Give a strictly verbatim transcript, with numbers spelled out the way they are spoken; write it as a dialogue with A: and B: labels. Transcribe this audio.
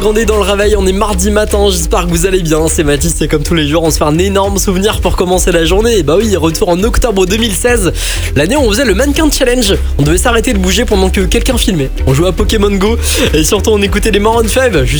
A: On est dans le réveil, on est mardi matin, j'espère que vous allez bien, c'est Mathis, c'est comme tous les jours, on se fait un énorme souvenir pour commencer la journée. Et bah oui, retour en octobre deux mille seize, l'année où on faisait le mannequin challenge. On devait s'arrêter de bouger pendant que quelqu'un filmait. On jouait à Pokémon Go et surtout on écoutait les Maroon five juste